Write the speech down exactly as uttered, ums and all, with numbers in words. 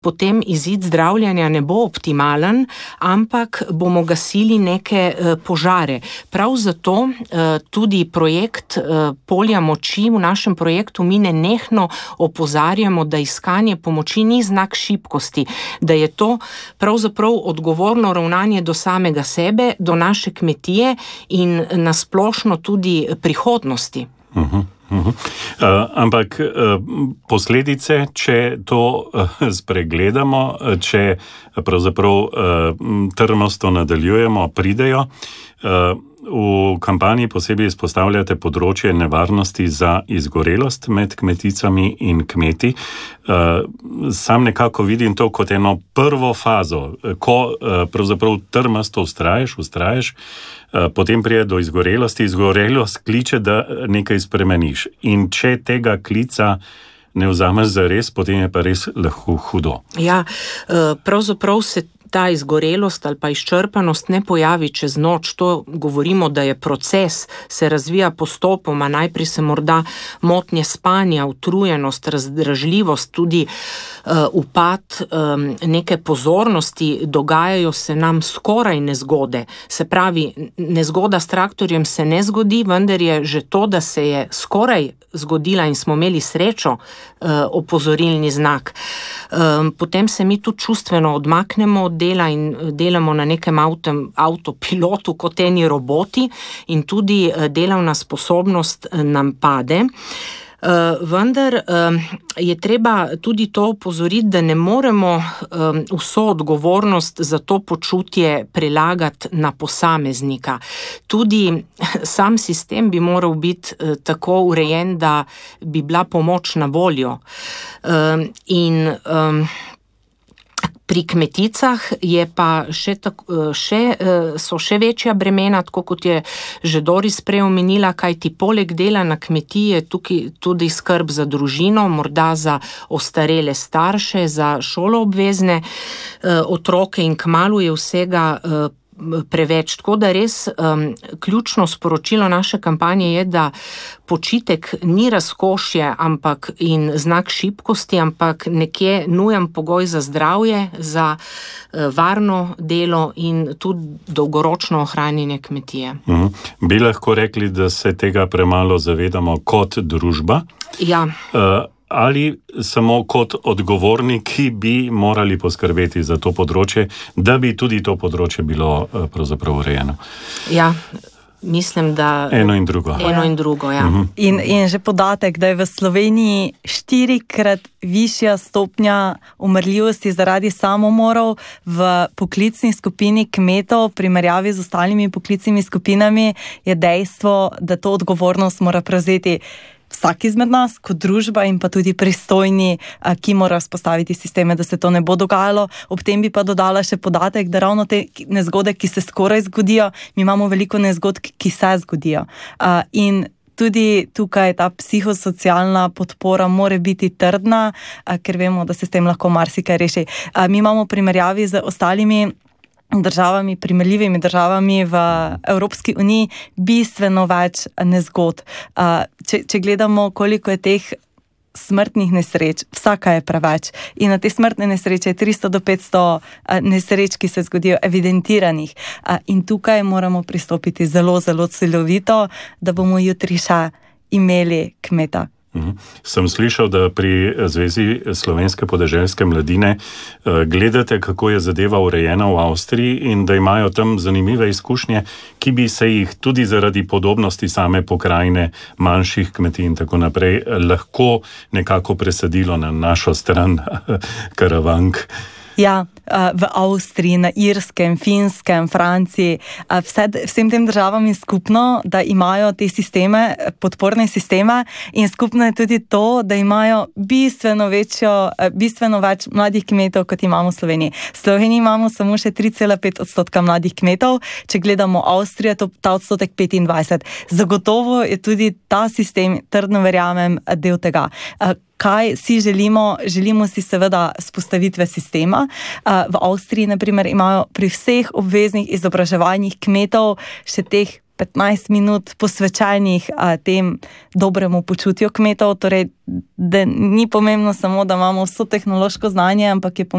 potem izid zdravljenja ne bo optimalen, ampak bomo gasili neke požare. Prav zato tudi projekt Polja moči v našem projektu mi nenehno opozarjamo, da iskanje pomoči ni znak šibkosti, da je to pravzaprav odgovorno ravnanje do samega sebe, do naše kmetije in nasplošno tudi prihodnosti. Uh-huh. Uh-huh. Uh, ampak uh, posledice, če to uh, spregledamo, če pravzaprav uh, trmasto nadaljujemo, pridejo. Uh, v kampanji posebej izpostavljate področje nevarnosti za izgorelost med kmeticami in kmeti. Uh, sam nekako vidim to kot eno prvo fazo, ko uh, pravzaprav trmasto ustraješ, ustraješ, potem prije do izgorelosti, izgorelost kliče, da nekaj spremeniš. In če tega klica ne vzameš za res, potem je pa res lahko hudo. Ja, pravzaprav se ta izgorelost ali pa izčrpanost ne pojavi čez noč. To govorimo, da je proces, se razvija postopoma. Najprej se morda motnje spanja, utrujenost, razdražljivost, tudi uh, upad um, neke pozornosti, dogajajo se nam skoraj nezgode. Se pravi, nezgoda s traktorjem se ne zgodi, vendar je že to, da se je skoraj zgodila in smo imeli srečo, uh, opozorilni znak. Um, potem se mi tudi čustveno odmaknemo od dela in delamo na nekem avtom, avtopilotu kot eni roboti in tudi delovna sposobnost nam pade. Vendar je treba tudi to opozoriti, da ne moremo vso odgovornost za to počutje prelagati na posameznika. Tudi sam sistem bi moral biti tako urejen, da bi bila pomoč na voljo. In pri kmeticah je pa še, še, so še večja bremena, tako kot je že Doris prej omenila, kajti poleg dela na kmetiji je tukaj tudi skrb za družino, morda za ostarele starše, za šoloobvezne otroke in kmalu je vsega preveč. Tako da res um, ključno sporočilo naše kampanje je, da počitek ni razkošje ampak in znak šibkosti, ampak nekje nujen pogoj za zdravje, za uh, varno delo in tudi dolgoročno ohranjanje kmetije. Mhm. Bi lahko rekli, da se tega premalo zavedamo kot družba? Ja. Uh, Ali samo kot odgovorni, ki bi morali poskrbeti za to področje, da bi tudi to področje bilo pravzaprav urejeno? Ja, mislim, da... Eno in drugo. Eno in drugo, ja. Uh-huh. In, in že podatek, da je v Sloveniji štirikrat višja stopnja umrljivosti zaradi samomorov v poklicni skupini kmetov, v primerjavi z ostalimi poklicnimi skupinami, je dejstvo, da to odgovornost mora prevzeti vsak izmed nas, kot družba in pa tudi pristojni, ki mora vzpostaviti sisteme, da se to ne bo dogajalo. Ob tem bi pa dodala še podatek, da ravno te nezgode, ki se skoraj zgodijo, mi imamo veliko nezgod, ki se zgodijo. In tudi tukaj ta psihosocialna podpora more biti trdna, ker vemo, da se s tem lahko marsikaj reši. Mi imamo v primerjavi z ostalimi državami, primerljivimi državami v Evropski uniji bistveno več nezgod. Če, če gledamo, koliko je teh smrtnih nesreč, vsaka je preveč. In na te smrtne nesreče je tristo do petsto nesreč, ki se zgodijo evidentiranih. In tukaj moramo pristopiti zelo, zelo celovito, da bomo jutri še imeli kmeta. Uhum. Sem slišal, da pri Zvezi slovenske podeželske mladine uh, gledate, kako je zadeva urejena v Avstriji in da imajo tam zanimive izkušnje, ki bi se jih tudi zaradi podobnosti same pokrajine, manjših kmetij in tako naprej lahko nekako presadilo na našo stran Karavank. Ja, v Avstriji, na Irskem, Finskem, Franciji, vse, vsem tem državam je skupno, da imajo te sisteme, podporne sisteme in skupno je tudi to, da imajo bistveno večjo, bistveno več mladih kmetov, kot imamo v Sloveniji. V Sloveniji imamo samo še tri cela pet odstotka mladih kmetov, če gledamo Avstrijo, to ta odstotek petindvajset. Zagotovo je tudi ta sistem, trdno verjamem, del tega. Kaj si želimo? Želimo si seveda vzpostavitve sistema. V Avstriji, na primer, imajo pri vseh obveznih izobraževanjih kmetov še teh petnajst minut posvečenih tem dobremu počutju kmetov, torej, da ni pomembno samo, da imamo vso tehnološko znanje, ampak je pomembno